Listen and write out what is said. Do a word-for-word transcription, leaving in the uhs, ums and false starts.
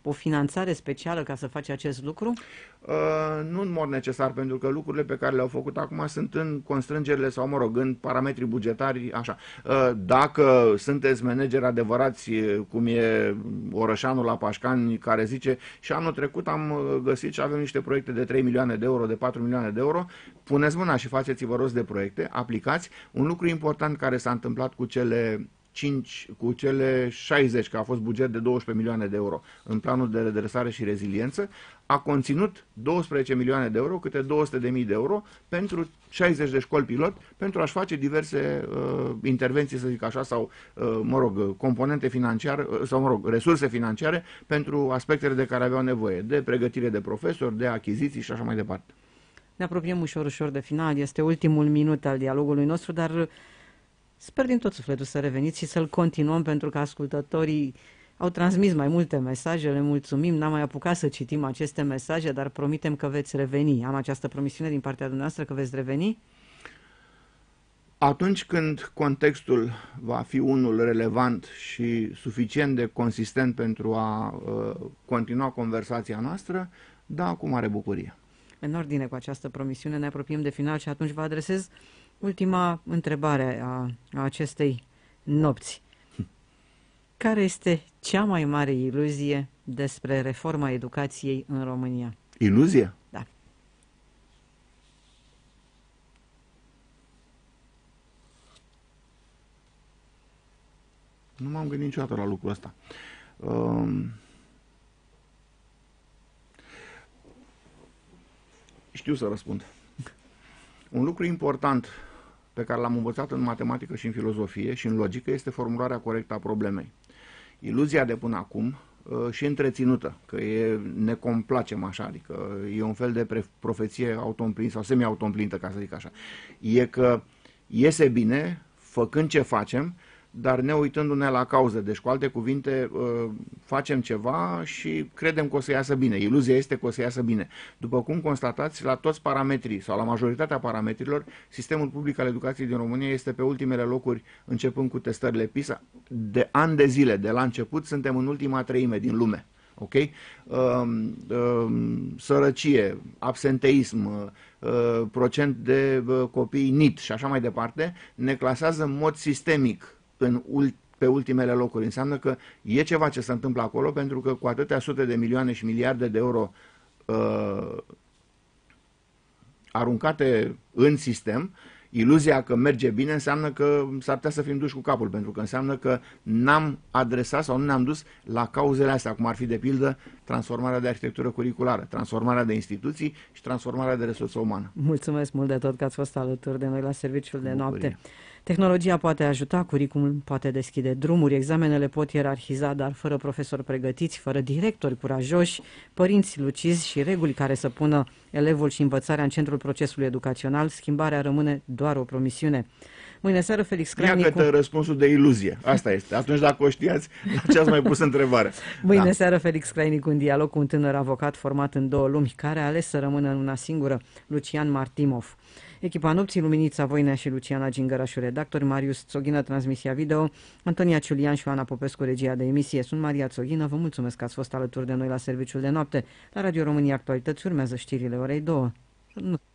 o finanțare specială ca să faci acest lucru? Uh, nu în mod necesar, pentru că lucrurile pe care le-au făcut acum sunt în constrângerile sau, mă rog, în parametrii bugetari, așa. Uh, dacă sunteți manageri adevărați, cum e Orășanul la Pașcani, care zice, și anul trecut am găsit și avem niște proiecte de trei milioane de euro, de patru milioane de euro, puneți mâna și faceți-vă rost de proiecte, aplicați. Un lucru important care s-a întâmplat cu cele cinci, cu cele șaizeci, că a fost buget de douăsprezece milioane de euro în planul de redresare și reziliență, a conținut douăsprezece milioane de euro, câte două sute de mii de euro pentru șaizeci de școli pilot, pentru a-și face diverse uh, intervenții, să zic așa, sau, uh, mă rog, componente financiare, uh, sau, mă rog, resurse financiare pentru aspectele de care aveau nevoie, de pregătire de profesori, de achiziții și așa mai departe. Ne apropiem ușor, ușor de final, este ultimul minut al dialogului nostru, dar sper din tot sufletul să reveniți și să-l continuăm, pentru că ascultătorii au transmis mai multe mesaje, le mulțumim, n-am mai apucat să citim aceste mesaje, dar promitem că veți reveni. Am această promisiune din partea dumneavoastră că veți reveni? Atunci când contextul va fi unul relevant și suficient de consistent pentru a uh, continua conversația noastră, da, cu mare bucurie. În ordine cu această promisiune ne apropiem de final și atunci vă adresez ultima întrebare a, a acestei nopți. Care este cea mai mare iluzie despre reforma educației în România? Iluzie? Da. Nu m-am gândit niciodată la lucrul ăsta. Um... Știu să răspund. Un lucru important pe care l-am învățat în matematică și în filozofie și în logică este formularea corectă a problemei. Iluzia de până acum și întreținută, că e, ne complacem așa, adică e un fel de profeție auto-împlinită sau semi-auto-împlinită, ca să zic așa, e că iese bine făcând ce facem, dar ne uitându-ne la cauză. Deci, cu alte cuvinte, facem ceva și credem că o să iasă bine. Iluzia este că o să iasă bine. După cum constatați, la toți parametrii sau la majoritatea parametrilor, sistemul public al educației din România este pe ultimele locuri, începând cu testările PISA. De ani de zile, de la început, suntem în ultima treime din lume. Ok? Um, um, sărăcie, absenteism, uh, procent de uh, copii N I T și așa mai departe, ne clasează în mod sistemic în ult pe ultimele locuri. Înseamnă că e ceva ce se întâmplă acolo, pentru că cu atâtea sute de milioane și miliarde de euro uh, aruncate în sistem, iluzia că merge bine înseamnă că s-ar putea să fim duși cu capul, pentru că înseamnă că n-am adresat sau nu ne-am dus la cauzele astea, cum ar fi, de pildă, transformarea de arhitectură curriculară, transformarea de instituții și transformarea de resursă umană. Mulțumesc mult de tot că ați fost alături de noi la serviciul de noapte. Tehnologia poate ajuta, curriculul poate deschide drumuri, examenele pot ierarhiza, dar fără profesori pregătiți, fără directori curajoși, părinți lucizi și reguli care să pună elevul și învățarea în centrul procesului educațional, schimbarea rămâne doar o promisiune. Mâine seară, Felix Crainicu... Iată răspunsul de iluzie. Asta este. Atunci, dacă o știați, la ce ați mai pus întrebare? Mâine da. seară, Felix Crainicu, în dialog cu un tânăr avocat format în două lumi, care a ales să rămână în una singură, Lucian Martimov. Echipa nopții, Luminița Voinea și Luciana Gingărașu, redactori, Marius Țoghină, transmisia video, Antonia Ciulian și Oana Popescu, regia de emisie. Sunt Maria Țoghină, vă mulțumesc că ați fost alături de noi la serviciul de noapte. La Radio România Actualități urmează știrile orei două.